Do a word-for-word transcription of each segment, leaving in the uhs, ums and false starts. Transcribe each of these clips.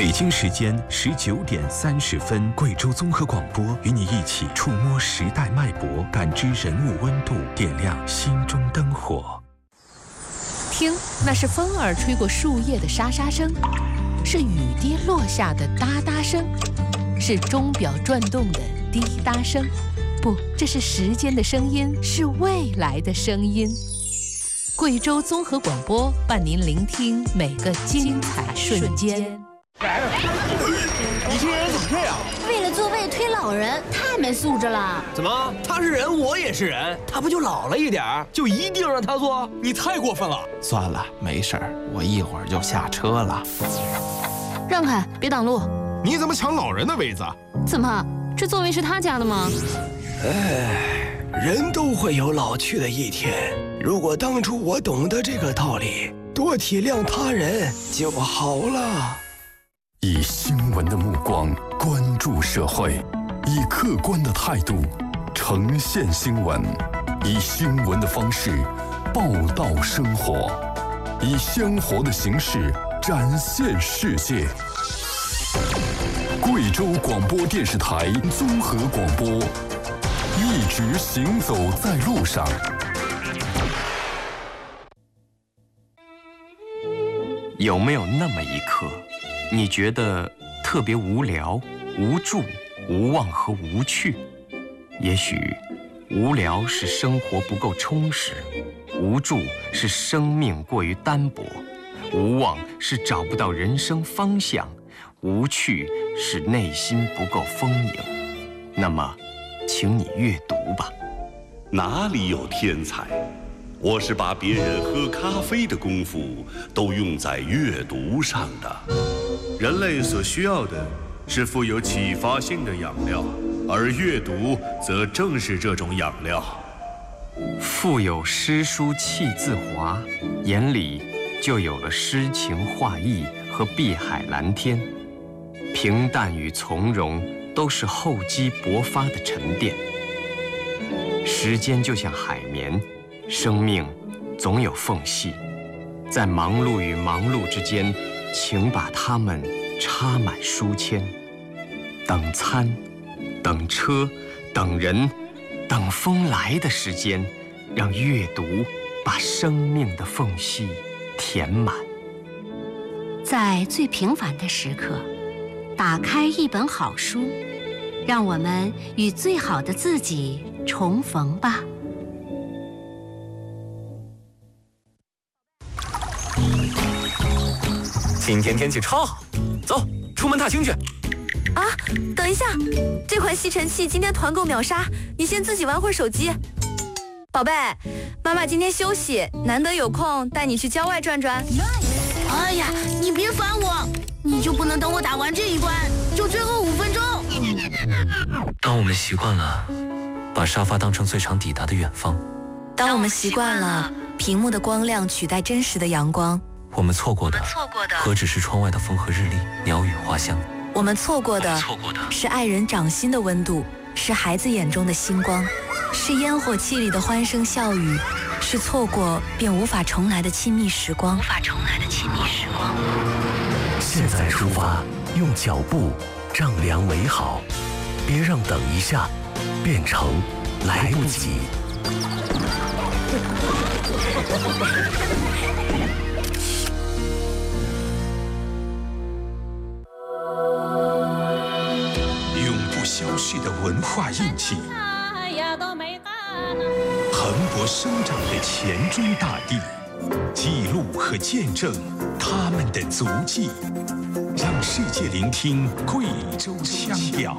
北京时间十九点三十分，贵州综合广播与你一起触摸时代脉搏，感知人物温度，点亮心中灯火。 听，那是风儿吹过树叶的沙沙声，是雨滴落下的哒哒声，是钟表转动的滴答声。不，这是时间的声音，是未来的声音。贵州综合广播伴您聆听每个精彩瞬间。 你这人怎么这样？ 为了座位推老人，太没素质了。 怎么？他是人，我也是人，他不就老了一点儿，就一定让他坐？你太过分了！ 算了，没事儿，我一会儿就下车了。 让开，别挡路！ 你怎么抢老人的位子？ 怎么？这座位是他家的吗？ 哎，人都会有老去的一天。如果当初我懂得这个道理，多体谅他人就好了。 以新闻的目光关注社会，以客观的态度呈现新闻，以新闻的方式报道生活，以鲜活的形式展现世界。贵州广播电视台综合广播，一直行走在路上。 有没有那么一刻，你觉得特别无聊、无助、无望和无趣？也许无聊是生活不够充实，无助是生命过于单薄，无望是找不到人生方向，无趣是内心不够丰盈。那么，请你阅读吧。 哪里有天才？我是把别人喝咖啡的功夫都用在阅读上的。 人类所需要的是富有启发性的养料，而阅读则正是这种养料。 腹有诗书气自华，眼里就有了诗情画意和碧海蓝天。平淡与从容都是厚积薄发的沉淀。时间就像海绵，生命总有缝隙，在忙碌与忙碌之间，请把它们插满书签。等餐，等车，等人，等风来的时间，让阅读把生命的缝隙填满。 在最平凡的时刻，打开一本好书，让我们与最好的自己重逢吧。 今天天气超好，走，出门踏青去。 啊，等一下，这款吸尘器今天团购秒杀，你先自己玩会儿手机。宝贝，妈妈今天休息，难得有空带你去郊外转转。 哎呀，你别烦我，你就不能等我打完这一关，就最后五分钟。 当我们习惯了把沙发当成最长抵达的远方， 当我们习惯了屏幕的光亮取代真实的阳光， 我们错过的何止是窗外的风和日丽、鸟语花香？ 我们错过的是爱人掌心的温度，是孩子眼中的星光，是烟火气里的欢声笑语，是错过便无法重来的亲密时光。无法重来的亲密时光。 现在出发，用脚步丈量美好，别让等一下变成来不及。 永不消逝的文化印记，蓬勃生长的黔中大地，记录和见证他们的足迹，让世界聆听贵州腔调。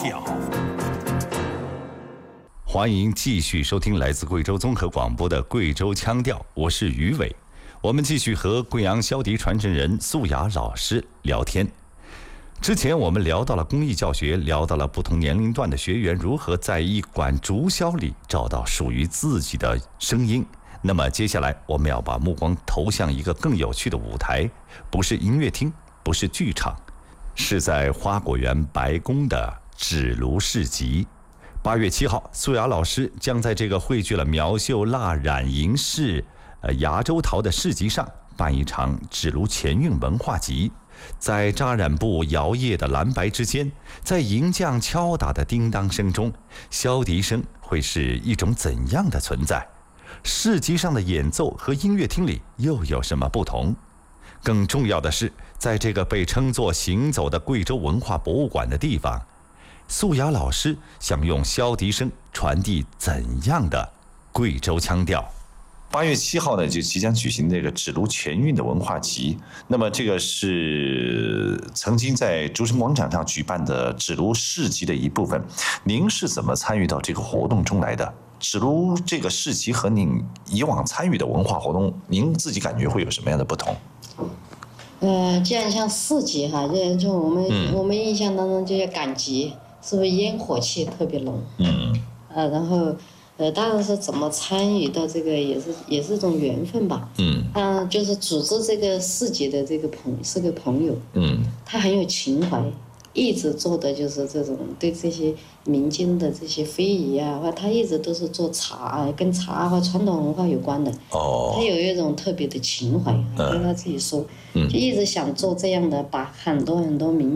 欢迎继续收听来自贵州综合广播的贵州腔调，我是于伟。我们继续和贵阳箫笛传承人素雅老师聊天。之前我们聊到了公益教学，聊到了不同年龄段的学员如何在一管竹箫里找到属于自己的声音。那么接下来我们要把目光投向一个更有趣的舞台，不是音乐厅，不是剧场，是在花果园白宫的纸炉市集。八月七号，素雅老师将在这个汇聚了苗绣、蜡染、银饰、呃牙洲陶的市集上办一场纸炉前韵文化集， 在扎染布摇曳的蓝白之间，在银匠敲打的叮当声中，箫笛声会是一种怎样的存在？市集上的演奏和音乐厅里又有什么不同？更重要的是，在这个被称作行走的贵州文化博物馆的地方，素雅老师想用箫笛声传递怎样的贵州腔调？ 八月七号呢，就即将举行这个指芦全运的文化集。那么这个是曾经在竹城广场上举办的指芦市集的一部分。您是怎么参与到这个活动中来的？指芦这个市集和您以往参与的文化活动，您自己感觉会有什么样的不同？ 呃，既然像市集哈，这就我们、嗯、我们印象当中就叫赶集，是不是烟火气特别浓？嗯。呃，然后。呃，当然是怎么参与到这个，也是也是一种缘分吧。嗯。嗯，就是组织这个市集的这个朋是个朋友。嗯。他很有情怀，一直做的就是这种对这些民间的这些非遗啊，或他一直都是做茶，跟茶或传统文化有关的。哦。他有一种特别的情怀，跟他自己说，嗯、就一直想做这样的，把很多很多民